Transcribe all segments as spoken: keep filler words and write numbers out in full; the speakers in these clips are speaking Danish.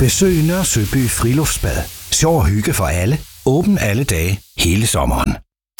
Besøg Nørre Søby Friluftsbad. Sjov og hygge for alle. Åben alle dage, hele sommeren.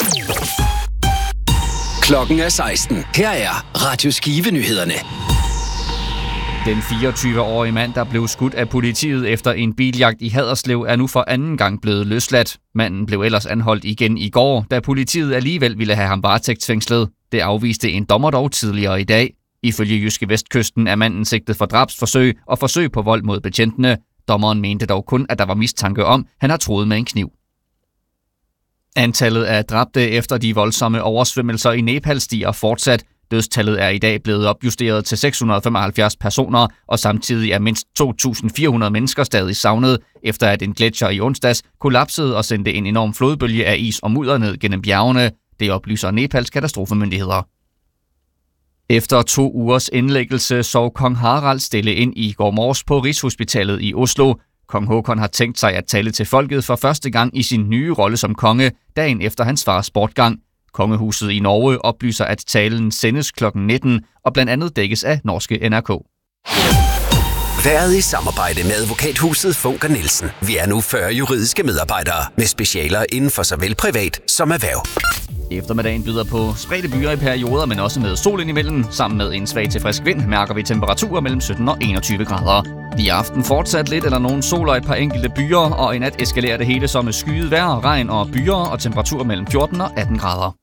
Klokken er seksten. Her er Radio Skive-nyhederne. Den fireogtyve-årige mand, der blev skudt af politiet efter en biljagt i Haderslev, er nu for anden gang blevet løsladt. Manden blev ellers anholdt igen i går, da politiet alligevel ville have ham varetægtsfængslet. Det afviste en dommer dog tidligere i dag. Ifølge Jyske Vestkysten er manden sigtet for drabsforsøg og forsøg på vold mod betjentene. Dommeren mente dog kun, at der var mistanke om, han har truet med en kniv. Antallet af dræbte efter de voldsomme oversvømmelser i Nepal stiger fortsat. Dødstallet er i dag blevet opjusteret til seks hundrede og femoghalvfjerds personer, og samtidig er mindst to tusind fire hundrede mennesker stadig savnet, efter at en gletsjer i onsdags kollapsede og sendte en enorm flodbølge af is og mudder ned gennem bjergene. Det oplyser Nepals katastrofemyndigheder. Efter to ugers indlæggelse sov kong Harald stille ind i går morges på Rigshospitalet i Oslo. Kong Håkon har tænkt sig at tale til folket for første gang i sin nye rolle som konge, dagen efter hans fars bortgang. Kongehuset i Norge oplyser, at talen sendes klokken nitten og blandt andet dækkes af norske N R K. Været i samarbejde med advokathuset Funker Nielsen. Vi er nu fyrre juridiske medarbejdere med specialer inden for såvel privat som erhverv. Eftermiddagen byder på spredte byer i perioder, men også med sol indimellem. Sammen med en svag til frisk vind mærker vi temperaturer mellem sytten og enogtyve grader. I aften fortsat lidt eller nogen sol og et par enkelte byer, og i nat eskalerer det hele som med skyet vejr, regn og byer og temperaturer mellem fjorten og atten grader.